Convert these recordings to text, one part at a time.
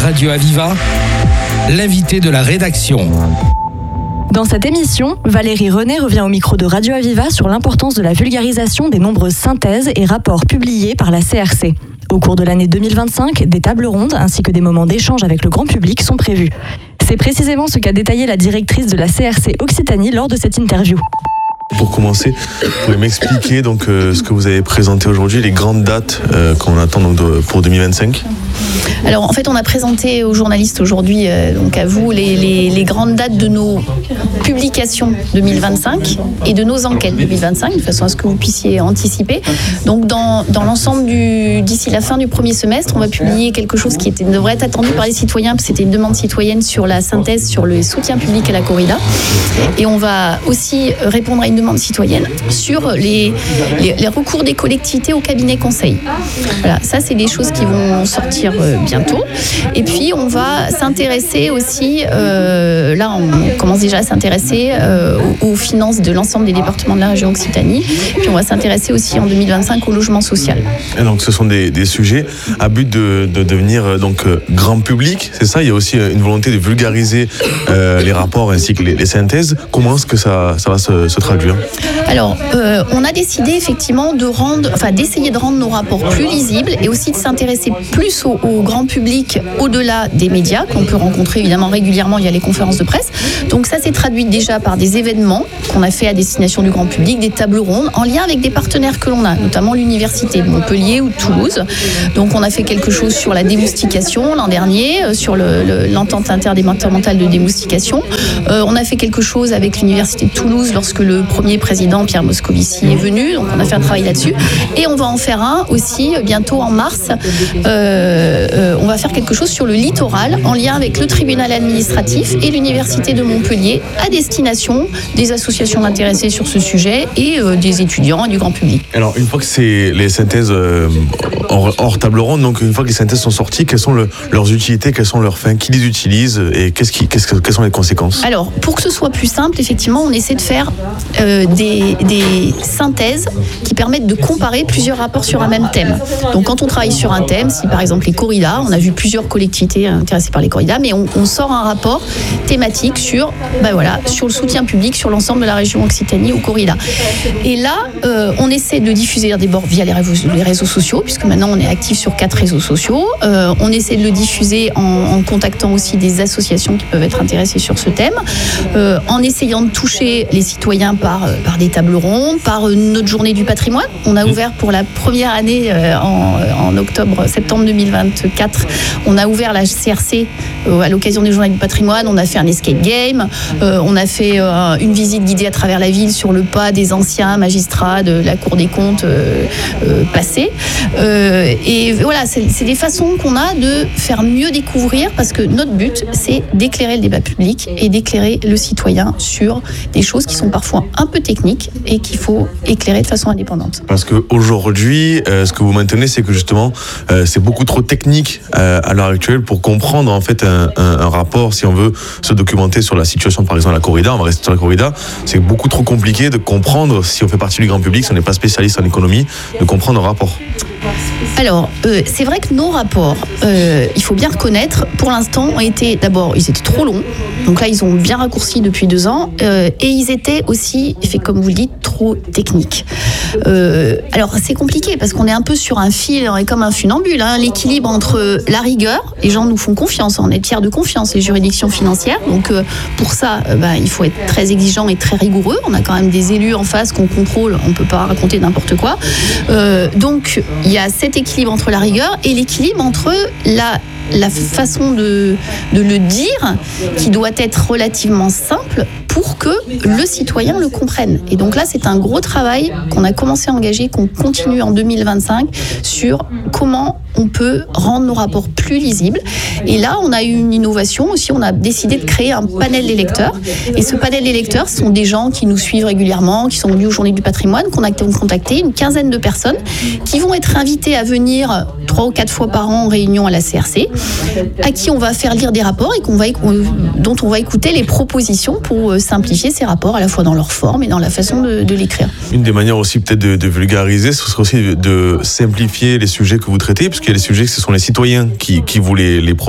Radio Aviva, l'invité de la rédaction. Dans cette émission, Valérie René revient au micro de Radio Aviva sur l'importance de la vulgarisation des nombreuses synthèses et rapports publiés par la CRC. Au cours de l'année 2025, des tables rondes ainsi que des moments d'échange avec le grand public sont prévus. C'est précisément ce qu'a détaillé la directrice de la CRC Occitanie lors de cette interview. Pour commencer, vous pouvez m'expliquer donc, ce que vous avez présenté aujourd'hui, les grandes dates qu'on attend donc, pour 2025 ? Alors en fait on a présenté aux journalistes aujourd'hui, donc à vous, les grandes dates de nos publications 2025 et de nos enquêtes 2025, de façon à ce que vous puissiez anticiper. Donc dans l'ensemble d'ici la fin du premier semestre, on va publier quelque chose qui devrait être attendu par les citoyens, parce que c'était une demande citoyenne sur la synthèse sur le soutien public à la corrida. Et on va aussi répondre à une demande citoyenne sur les recours des collectivités au cabinet conseil. Voilà, ça c'est des choses qui vont sortir bientôt. Et puis on va s'intéresser aussi, là on commence déjà à s'intéresser aux finances de l'ensemble des départements de la région Occitanie. Puis on va s'intéresser aussi en 2025 au logement social. Et donc ce sont des sujets à but de devenir donc grand public, c'est ça? Il y a aussi une volonté de vulgariser les rapports ainsi que les synthèses. Comment est-ce que ça va se traduire? Alors on a décidé effectivement d'essayer de rendre nos rapports plus lisibles et aussi de s'intéresser plus au grand public au-delà des médias qu'on peut rencontrer évidemment régulièrement via les conférences de presse. Donc ça s'est traduit déjà par des événements qu'on a fait à destination du grand public, des tables rondes en lien avec des partenaires que l'on a, notamment l'université de Montpellier ou de Toulouse. Donc on a fait quelque chose sur la démoustication l'an dernier, sur l'entente interdépartementale de démoustication. On a fait quelque chose avec l'université de Toulouse lorsque le premier président Pierre Moscovici est venu, donc on a fait un travail là-dessus. Et on va en faire un aussi bientôt en mars. On va faire quelque chose sur le littoral en lien avec le tribunal administratif et l'université de Montpellier à destination des associations intéressées sur ce sujet et des étudiants et du grand public. Alors une fois que c'est les synthèses hors table ronde, donc une fois que les synthèses sont sorties, quelles sont leurs utilités, quelles sont leurs fins, qui les utilise et quelles sont les conséquences? Alors pour que ce soit plus simple, effectivement on essaie de faire des synthèses qui permettent de comparer plusieurs rapports sur un même thème. Donc quand on travaille sur un thème, si par exemple les corridas, on a vu plusieurs collectivités intéressées par les corridas, mais on sort un rapport thématique sur le soutien public sur l'ensemble de la région Occitanie aux corridas. Et là, on essaie de diffuser d'abord via les réseaux sociaux, puisque maintenant on est actif sur 4 réseaux sociaux. On essaie de le diffuser en contactant aussi des associations qui peuvent être intéressées sur ce thème, en essayant de toucher les citoyens par des tables rondes, par notre journée du patrimoine. On a ouvert pour la première année en septembre 2024, on a ouvert la CRC à l'occasion des journées du patrimoine. On a fait un escape game, on a fait une visite guidée à travers la ville sur le pas des anciens magistrats de la Cour des comptes passés. Et voilà, c'est des façons qu'on a de faire mieux découvrir, parce que notre but, c'est d'éclairer le débat public et d'éclairer le citoyen sur des choses qui sont parfois un peu techniques et qu'il faut éclairer de façon indépendante. Parce qu'aujourd'hui, ce que vous maintenez, c'est que justement, c'est beaucoup trop technique à l'heure actuelle pour comprendre en fait un rapport. Si on veut se documenter sur la situation, par exemple, à la corrida, on va rester sur la corrida, c'est beaucoup trop compliqué de comprendre, si on fait partie du grand public, si on n'est pas spécialiste en économie, de comprendre un rapport. Alors, c'est vrai que nos rapports, il faut bien reconnaître, pour l'instant, ils étaient trop longs. Donc là, ils ont bien raccourci depuis 2 ans. Et ils étaient aussi, comme vous le dites, trop techniques. Alors, c'est compliqué parce qu'on est un peu sur un fil, on est comme un funambule. L'équilibre entre la rigueur, les gens nous font confiance, on est tiers de confiance, les juridictions financières. Donc, pour ça, il faut être très exigeant et très rigoureux. On a quand même des élus en face qu'on contrôle, on ne peut pas raconter n'importe quoi. Donc, il y a cet équilibre entre la rigueur et l'équilibre entre la façon de le dire, qui doit être relativement simple pour que le citoyen le comprenne. Et donc là, c'est un gros travail qu'on a commencé à engager, qu'on continue en 2025, sur comment on peut rendre nos rapports plus lisibles. Et là, on a eu une innovation aussi, on a décidé de créer un panel d'électeurs. Et ce panel d'électeurs, ce sont des gens qui nous suivent régulièrement, qui sont venus aux Journées du patrimoine, qu'on a contacté, une quinzaine de personnes, qui vont être invitées à venir 3 ou 4 fois par an en réunion à la CRC, à qui on va faire lire des rapports et dont on va écouter les propositions pour simplifier ces rapports, à la fois dans leur forme et dans la façon de l'écrire. Une des manières aussi peut-être de vulgariser, ce serait aussi de simplifier les sujets que vous traitez, puisqu'il y a des sujets que ce sont les citoyens qui vous les proposent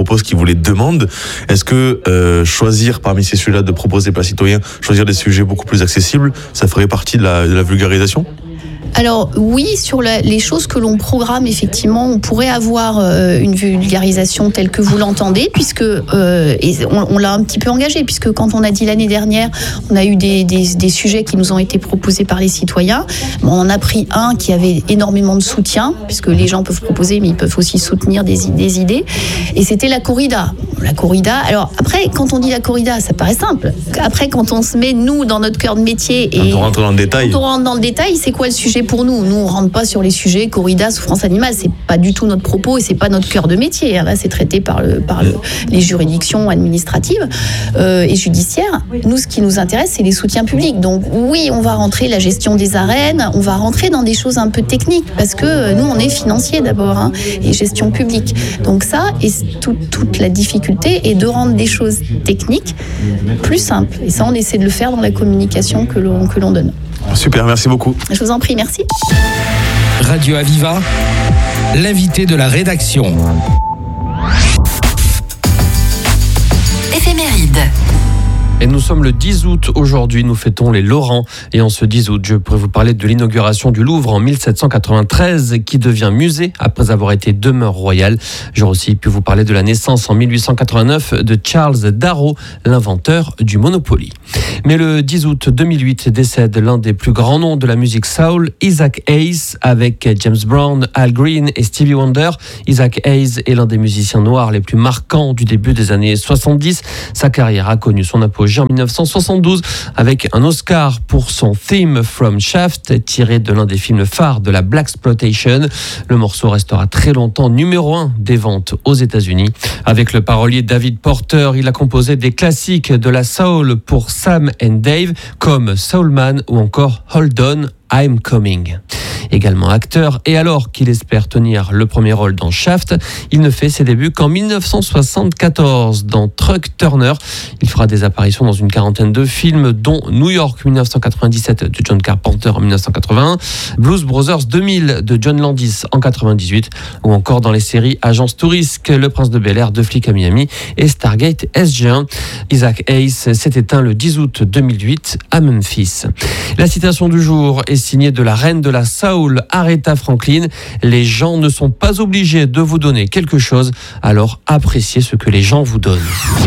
proposent, qui vous les demandent. Est-ce que choisir parmi ces sujets-là de proposer par citoyens, choisir des sujets beaucoup plus accessibles, ça ferait partie de la vulgarisation ? Alors oui, sur les choses que l'on programme, effectivement, on pourrait avoir une vulgarisation telle que vous l'entendez, puisque et on l'a un petit peu engagé, puisque quand on a dit l'année dernière, on a eu des sujets qui nous ont été proposés par les citoyens. Bon, on en a pris un qui avait énormément de soutien, puisque les gens peuvent proposer, mais ils peuvent aussi soutenir des idées. Et c'était la corrida. La corrida. Alors après, quand on dit la corrida, ça paraît simple. Après, quand on se met nous dans notre cœur de métier et quand on rentre dans le détail, c'est quoi le sujet pour nous ? Nous, on rentre pas sur les sujets corrida, souffrance animale. C'est pas du tout notre propos et c'est pas notre cœur de métier. Là, c'est traité par les juridictions administratives et judiciaires. Nous, ce qui nous intéresse, c'est les soutiens publics. Donc oui, on va rentrer la gestion des arènes, on va rentrer dans des choses un peu techniques parce que nous, on est financier d'abord et gestion publique. Donc ça, et toute la difficulté est de rendre des choses techniques plus simples. Et ça, on essaie de le faire dans la communication que l'on donne. Super, merci beaucoup. Je vous en prie, merci. Radio Aviva, l'invité de la rédaction. Éphéméride. Et nous sommes le 10 août aujourd'hui, nous fêtons les Laurents. Et en ce 10 août, je pourrais vous parler de l'inauguration du Louvre en 1793 qui devient musée après avoir été demeure royale. J'aurais aussi pu vous parler de la naissance en 1889 de Charles Darrow, l'inventeur du Monopoly. Mais le 10 août 2008 décède l'un des plus grands noms de la musique soul, Isaac Hayes, avec James Brown, Al Green et Stevie Wonder. Isaac Hayes est l'un des musiciens noirs les plus marquants du début des années 70. Sa carrière a connu son apogée en 1972 avec un Oscar pour son Theme from Shaft, tiré de l'un des films phares de la Blaxploitation. Le morceau restera très longtemps numéro 1 des ventes aux États-Unis. Avec le parolier David Porter, il a composé des classiques de la soul pour Sam and Dave comme Soul Man ou encore Hold On, I'm Coming. Également acteur, et alors qu'il espère tenir le premier rôle dans Shaft, il ne fait ses débuts qu'en 1974 dans Truck Turner. Il fera des apparitions dans une quarantaine de films, dont New York 1997 de John Carpenter en 1981, Blues Brothers 2000 de John Landis en 98, ou encore dans les séries Agence Touriste, Le Prince de Bel-Air, Deux flics à Miami et Stargate SG1. Isaac Hayes s'est éteint le 10 août 2008 à Memphis. La citation du jour est signée de la reine de la soul, Aretha Franklin. Les gens ne sont pas obligés de vous donner quelque chose, alors appréciez ce que les gens vous donnent.